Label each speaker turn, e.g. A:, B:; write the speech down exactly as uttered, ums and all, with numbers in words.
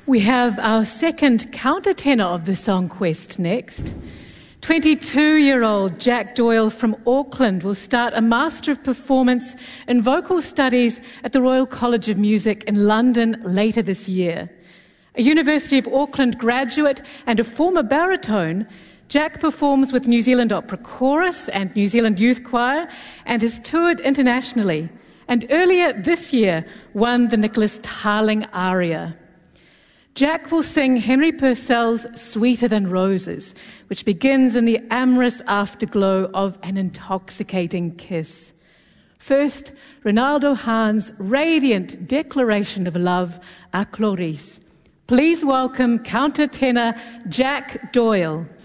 A: We have our second countertenor of the Song Quest next. twenty-two-year-old Jack Doyle from Auckland will start a Master of Performance in Vocal Studies at the Royal College of Music in London later this year. A University of Auckland graduate and a former baritone, Jack performs with New Zealand Opera Chorus and New Zealand Youth Choir and has toured internationally, and earlier this year won the Nicholas Tarling Aria. Jack will sing Henry Purcell's Sweeter Than Roses, which begins in the amorous afterglow of an intoxicating kiss. First, Ronaldo Hahn's radiant declaration of love, A Clarice. Please welcome countertenor Jack Doyle.